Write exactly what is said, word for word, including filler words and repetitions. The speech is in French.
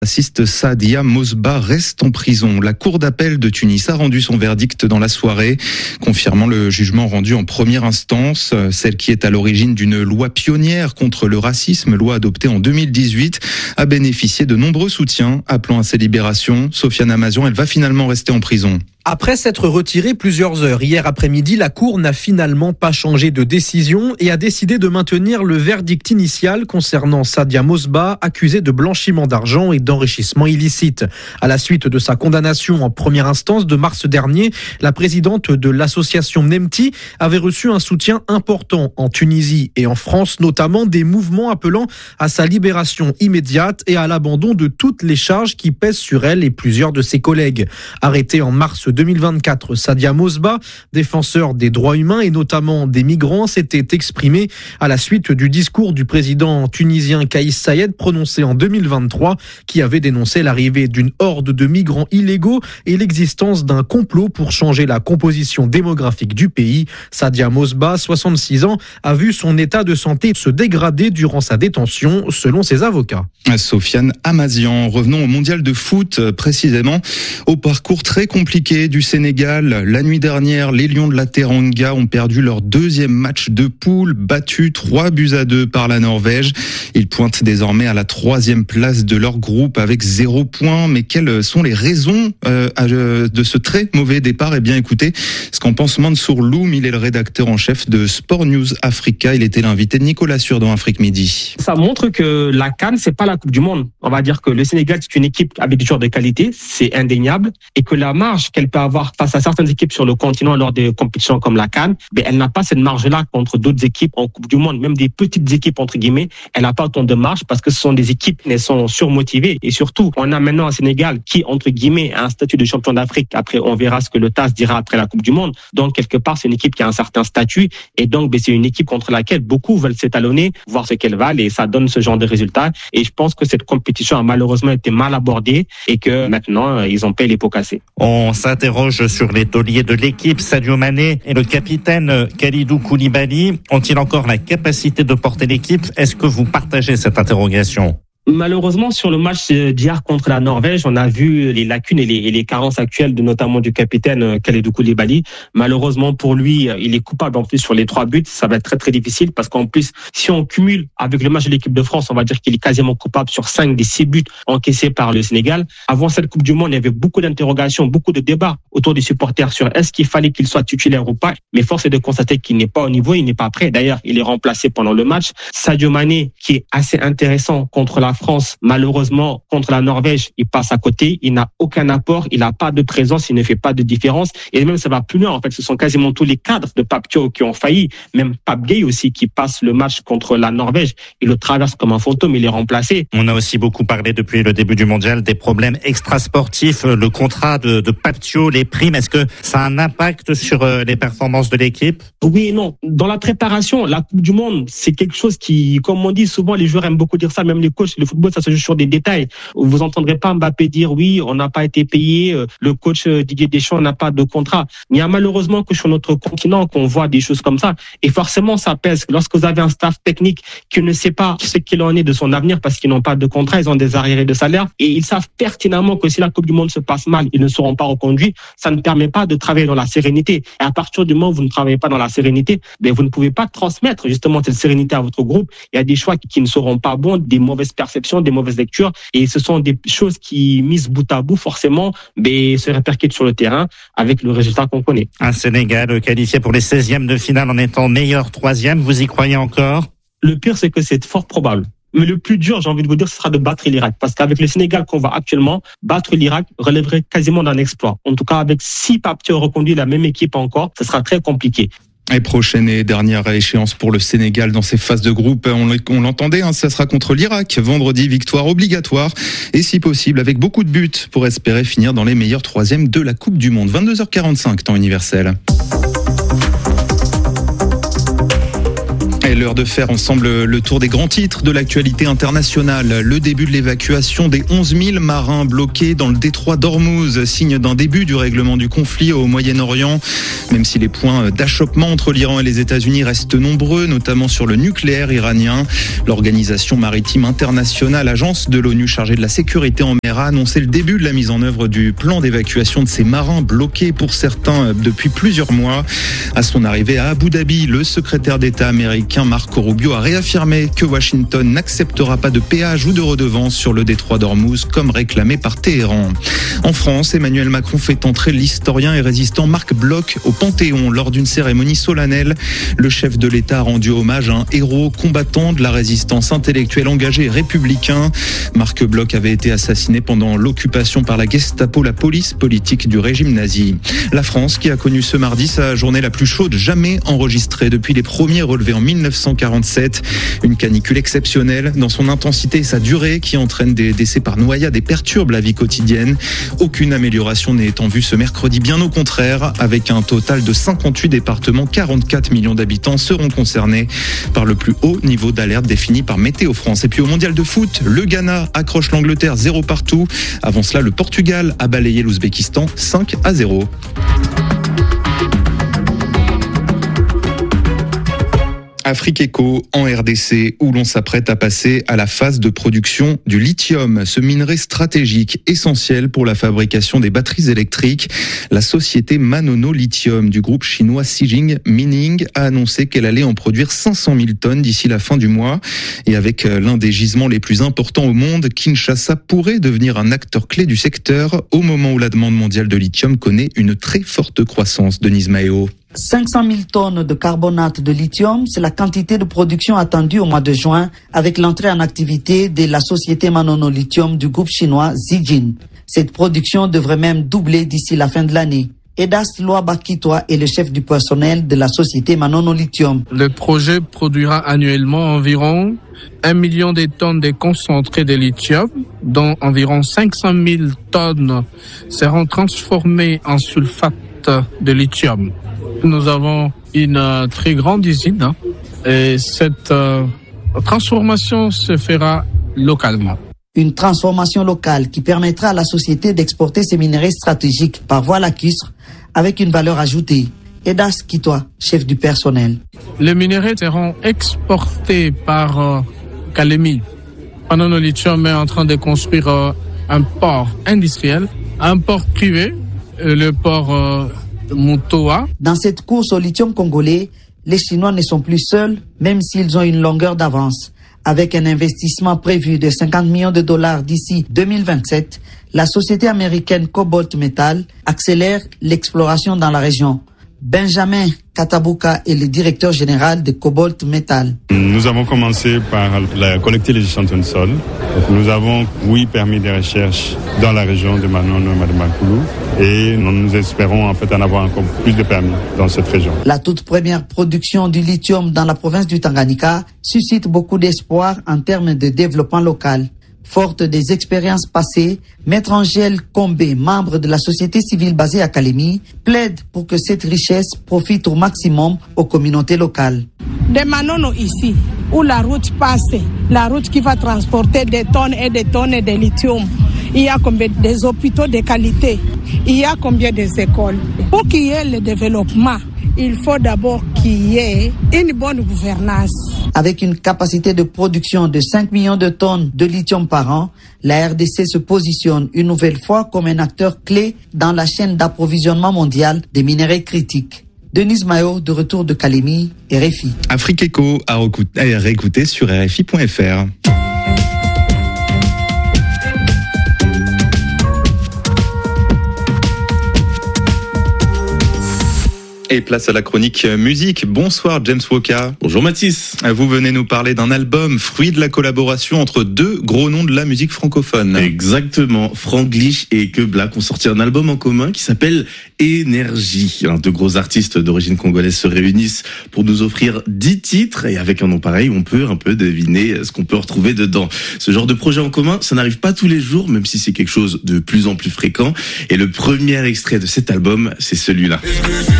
Assiste Sadia Mosba reste en prison. La cour d'appel de Tunis a rendu son verdict dans la soirée, confirmant le jugement rendu en première instance. Celle qui est à l'origine d'une loi pionnière contre le racisme, loi adoptée en deux mille dix-huit, a bénéficié de nombreux soutiens appelant à ses libérations. Sofiane Amazian, elle va finalement rester en prison. Après s'être retirée plusieurs heures hier après-midi, la Cour n'a finalement pas changé de décision et a décidé de maintenir le verdict initial concernant Sadia Mosba, accusée de blanchiment d'argent et d'enrichissement illicite. À la suite de sa condamnation en première instance de mars dernier, la présidente de l'association Mnemti avait reçu un soutien important en Tunisie et en France, notamment des mouvements appelant à sa libération immédiate et à l'abandon de toutes les charges qui pèsent sur elle et plusieurs de ses collègues. Arrêtée en mars deux mille vingt-quatre, Sadia Mosba, défenseur des droits humains et notamment des migrants, s'était exprimé à la suite du discours du président tunisien Kais Saied prononcé en deux mille vingt-trois, qui avait dénoncé l'arrivée d'une horde de migrants illégaux et l'existence d'un complot pour changer la composition démographique du pays. Sadia Mosba, soixante-six ans, a vu son état de santé se dégrader durant sa détention, selon ses avocats. Sofiane Amazian, revenons au mondial de foot, précisément au parcours très compliqué du Sénégal. La nuit dernière, les Lions de la Teranga ont perdu leur deuxième match de poule, battu trois buts à deux par la Norvège. Ils pointent désormais à la troisième place de leur groupe avec zéro point. Mais quelles sont les raisons euh, de ce très mauvais départ? Eh bien, écoutez, ce qu'en pense Mansour Loum, il est le rédacteur en chef de Sport News Africa. Il était l'invité de Nicolas Sûr dans Afrique Midi. Ça montre que la CAN, c'est pas la Coupe du Monde. On va dire que le Sénégal, c'est une équipe avec des joueurs de qualité, c'est indéniable, et que la marge qu'elle peut avoir face à certaines équipes sur le continent lors des compétitions comme la CAN, ben elle n'a pas cette marge-là contre d'autres équipes en Coupe du Monde, même des petites équipes entre guillemets. Elle n'a pas autant de marge parce que ce sont des équipes qui sont surmotivées, et surtout, on a maintenant un Sénégal qui entre guillemets a un statut de champion d'Afrique. Après, on verra ce que le T A S dira après la Coupe du Monde. Donc quelque part, c'est une équipe qui a un certain statut, et donc ben, c'est une équipe contre laquelle beaucoup veulent s'étalonner, voir ce qu'elle valent, et ça donne ce genre de résultats. Et je pense que cette compétition a malheureusement été mal abordée et que maintenant ils ont payé les pots cassés. On s'interroge sur les tauliers de l'équipe. Sadio Mané et le capitaine Kalidou Koulibaly ont-ils encore la capacité de porter l'équipe? Est-ce que vous partagez cette interrogation? Malheureusement, sur le match d'hier contre la Norvège, on a vu les lacunes et les, et les carences actuelles de notamment du capitaine Kalidou Koulibaly. Malheureusement pour lui, il est coupable en plus sur les trois buts. Ça va être très très difficile parce qu'en plus, si on cumule avec le match de l'équipe de France, on va dire qu'il est quasiment coupable sur cinq des six buts encaissés par le Sénégal. Avant cette Coupe du Monde, il y avait beaucoup d'interrogations, beaucoup de débats autour des supporters sur est-ce qu'il fallait qu'il soit titulaire ou pas. Mais force est de constater qu'il n'est pas au niveau, il n'est pas prêt. D'ailleurs, il est remplacé pendant le match. Sadio Mané, qui est assez intéressant contre la France, malheureusement, contre la Norvège, il passe à côté, il n'a aucun apport, il n'a pas de présence, il ne fait pas de différence. Et même, ça va plus loin. En fait, ce sont quasiment tous les cadres de Pape Thiaw qui ont failli. Même Pape Gueye aussi, qui passe le match contre la Norvège. Il le traverse comme un fantôme, il est remplacé. On a aussi beaucoup parlé depuis le début du mondial des problèmes extrasportifs, le contrat de, de Pape Thiaw, les primes. Est-ce que ça a un impact sur les performances de l'équipe? Oui et non. Dans la préparation, la Coupe du Monde, c'est quelque chose qui, comme on dit souvent, les joueurs aiment beaucoup dire ça, même les coachs, le football, ça se joue sur des détails. Vous entendrez pas Mbappé dire oui, on n'a pas été payé, le coach Didier Deschamps n'a pas de contrat. Il y a malheureusement que sur notre continent qu'on voit des choses comme ça. Et forcément, ça pèse. Lorsque vous avez un staff technique qui ne sait pas ce qu'il en est de son avenir parce qu'ils n'ont pas de contrat, ils ont des arriérés de salaire et ils savent pertinemment que si la Coupe du Monde se passe mal, ils ne seront pas reconduits. Ça ne permet pas de travailler dans la sérénité. Et à partir du moment où vous ne travaillez pas dans la sérénité, ben vous ne pouvez pas transmettre justement cette sérénité à votre groupe. Il y a des choix qui, qui ne seront pas bons, des mauvaises perceptions, des mauvaises lectures, et ce sont des choses qui, mises bout à bout, forcément, ben, se répercutent sur le terrain avec le résultat qu'on connaît. Un Sénégal qualifié pour les seizièmes de finale en étant meilleur troisième, vous y croyez encore? Le pire, c'est que c'est fort probable. Mais le plus dur, j'ai envie de vous dire, ce sera de battre l'Irak. Parce qu'avec le Sénégal qu'on voit actuellement, battre l'Irak relèverait quasiment d'un exploit. En tout cas, avec si Pape Thiaw reconduit la même équipe encore, ce sera très compliqué. Et prochaine et dernière échéance pour le Sénégal dans ses phases de groupe, on, on l'entendait, hein, ça sera contre l'Irak. Vendredi, victoire obligatoire et si possible avec beaucoup de buts pour espérer finir dans les meilleurs troisièmes de la Coupe du Monde. vingt-deux heures quarante-cinq, temps universel. Et l'heure de faire ensemble le tour des grands titres de l'actualité internationale. Le début de l'évacuation des onze mille marins bloqués dans le détroit d'Ormuz, signe d'un début du règlement du conflit au Moyen-Orient. Même si les points d'achoppement entre l'Iran et les États-Unis restent nombreux, notamment sur le nucléaire iranien. L'Organisation maritime internationale, agence de l'ONU chargée de la sécurité en mer, a annoncé le début de la mise en œuvre du plan d'évacuation de ces marins bloqués pour certains depuis plusieurs mois. À son arrivée à Abu Dhabi, le secrétaire d'État américain Marco Rubio a réaffirmé que Washington n'acceptera pas de péage ou de redevance sur le détroit d'Ormuz comme réclamé par Téhéran. En France, Emmanuel Macron fait entrer l'historien et résistant Marc Bloch au Panthéon lors d'une cérémonie solennelle. Le chef de l'État a rendu hommage à un héros combattant de la résistance intellectuelle engagé et républicain. Marc Bloch avait été assassiné pendant l'occupation par la Gestapo, la police politique du régime nazi. La France qui a connu ce mardi sa journée la plus chaude jamais enregistrée depuis les premiers relevés en mille neuf cent quarante-sept. Une canicule exceptionnelle dans son intensité et sa durée qui entraîne des décès par noyade et perturbe la vie quotidienne. Aucune amélioration n'est en vue ce mercredi, bien au contraire. Avec un total de cinquante-huit départements, quarante-quatre millions d'habitants seront concernés par le plus haut niveau d'alerte défini par Météo France. Et puis au mondial de foot, le Ghana accroche l'Angleterre zéro partout. Avant cela, le Portugal a balayé l'Ouzbékistan cinq à zéro. Afrique Eco en R D C où l'on s'apprête à passer à la phase de production du lithium, ce minerai stratégique essentiel pour la fabrication des batteries électriques. La société Manono Lithium du groupe chinois Zijin Mining a annoncé qu'elle allait en produire cinq cent mille tonnes d'ici la fin du mois. Et avec l'un des gisements les plus importants au monde, Kinshasa pourrait devenir un acteur clé du secteur au moment où la demande mondiale de lithium connaît une très forte croissance. Denise Maéo. cinq cent mille tonnes de carbonate de lithium, c'est la quantité de production attendue au mois de juin avec l'entrée en activité de la société Manono Lithium du groupe chinois Zijin. Cette production devrait même doubler d'ici la fin de l'année. Edas Loabakitoa est le chef du personnel de la société Manono Lithium. Le projet produira annuellement environ un million de tonnes de concentré de lithium, dont environ cinq cent mille tonnes seront transformées en sulfate de lithium. Nous avons une euh, très grande usine hein, et cette euh, transformation se fera localement. Une transformation locale qui permettra à la société d'exporter ses minerais stratégiques par voie lacustre avec une valeur ajoutée. Edas Kitoa, chef du personnel. Les minerais seront exportés par euh, Kalemi. Manono Lithium est en train de construire euh, un port industriel, un port privé, euh, le port euh, Mutoa. Dans cette course au lithium congolais, les Chinois ne sont plus seuls, même s'ils ont une longueur d'avance. Avec un investissement prévu de cinquante millions de dollars d'ici deux mille vingt-sept, la société américaine Cobalt Metal accélère l'exploration dans la région. Benjamin Katabuka est le directeur général de Cobalt Metal. Nous avons commencé par la, collecter les échantillons de sol. Donc nous avons, oui, permis des recherches dans la région de Manono et Madamakulu et nous, nous espérons en fait en avoir encore plus de permis dans cette région. La toute première production du lithium dans la province du Tanganyika suscite beaucoup d'espoir en termes de développement local. Forte des expériences passées, Maître Angèle Combé, membre de la société civile basée à Kalemi, plaide pour que cette richesse profite au maximum aux communautés locales. De Manono ici, où la route passe, la route qui va transporter des tonnes et des tonnes de lithium, il y a combien des hôpitaux de qualité, il y a combien des écoles. Pour qu'il y ait le développement, il faut d'abord qu'il y ait une bonne gouvernance. Avec une capacité de production de cinq millions de tonnes de lithium par an, la R D C se positionne une nouvelle fois comme un acteur clé dans la chaîne d'approvisionnement mondial des minerais critiques. Denise Mayo, de retour de Kalemi, R F I. Afrique Eco à réécouter sur R F I point F R. Et place à la chronique musique. Bonsoir James Woka. Bonjour Mathis. Vous venez nous parler d'un album, fruit de la collaboration entre deux gros noms de la musique francophone. Exactement. Franglish et Que Black ont sorti un album en commun qui s'appelle Énergie. Deux gros artistes d'origine congolaise se réunissent pour nous offrir dix titres et avec un nom pareil, on peut un peu deviner ce qu'on peut retrouver dedans. Ce genre de projet en commun, ça n'arrive pas tous les jours, même si c'est quelque chose de plus en plus fréquent. Et le premier extrait de cet album, c'est celui-là.